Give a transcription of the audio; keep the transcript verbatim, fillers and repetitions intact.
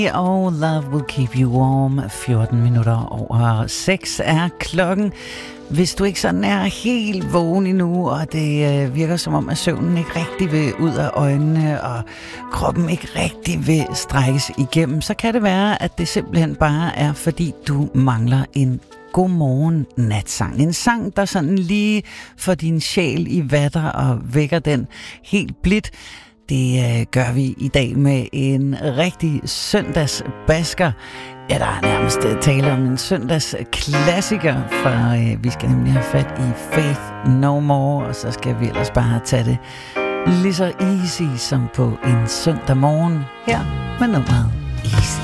Og Love Will Keep You Warm. fjorten minutter over seks er klokken. Hvis du ikke sådan er helt vågen endnu, og det øh, virker som om, at søvnen ikke rigtig vil ud af øjnene, og kroppen ikke rigtig vil strækkes igennem, så kan det være, at det simpelthen bare er, fordi du mangler en godmorgen natsang. En sang, der sådan lige får din sjæl i vatter og vækker den helt blidt. Det øh, gør vi i dag med en rigtig søndagsbasker. Ja, der er nærmest tale om en søndagsklassiker, for øh, vi skal nemlig have fat i Faith No More, og så skal vi ellers bare tage det lige så easy som på en søndag morgen her med nummeret Easy.